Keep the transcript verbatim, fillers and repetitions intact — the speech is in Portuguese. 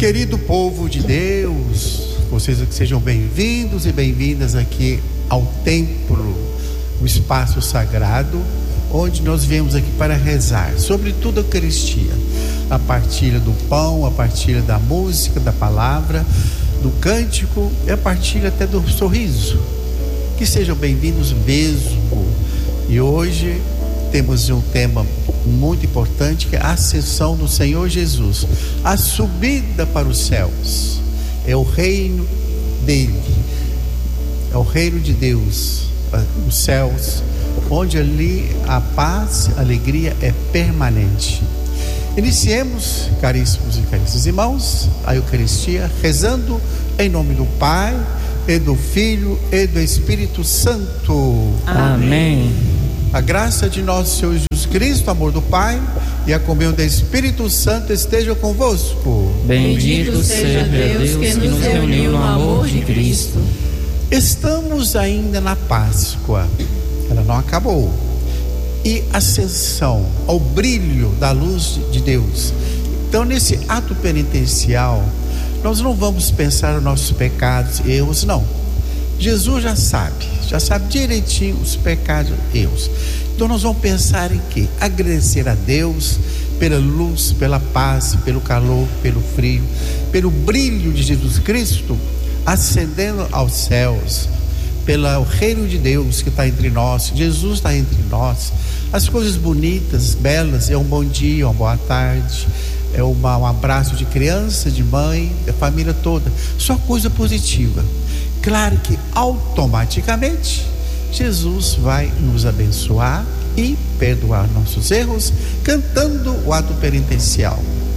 Querido povo de Deus, vocês que sejam bem-vindos e bem-vindas aqui ao templo, o espaço sagrado, onde nós viemos aqui para rezar, sobretudo a Eucaristia, a partilha do pão, a partilha da música, da palavra, do cântico e a partilha até do sorriso. Que sejam bem-vindos mesmo. E hoje temos um tema muito importante, que é a ascensão do Senhor Jesus, a subida para os céus. É o reino dele, é o reino de Deus, os céus, onde ali a paz, a alegria é permanente. Iniciemos, caríssimos e caríssimos irmãos, a Eucaristia rezando em nome do Pai e do Filho e do Espírito Santo. Amém. A graça de nosso Senhor Jesus Cristo, o amor do Pai e a comunhão do Espírito Santo estejam convosco. Bendito seja Deus que nos reuniu no amor de Cristo. Estamos ainda na Páscoa, ela não acabou. E ascensão ao brilho da luz de Deus. Então, nesse ato penitencial, nós não vamos pensar nos nossos pecados e erros, não. Jesus já sabe, já sabe direitinho os pecados e erros. Então nós vamos pensar em quê? Agradecer a Deus pela luz, pela paz, pelo calor, pelo frio, pelo brilho de Jesus Cristo ascendendo aos céus, pelo reino de Deus que está entre nós. Jesus está entre nós. As coisas bonitas, belas, é um bom dia, uma boa tarde, é uma, um abraço de criança, de mãe, da família toda, só coisa positiva. Claro que automaticamente Jesus vai nos abençoar e perdoar nossos erros, cantando o ato penitencial.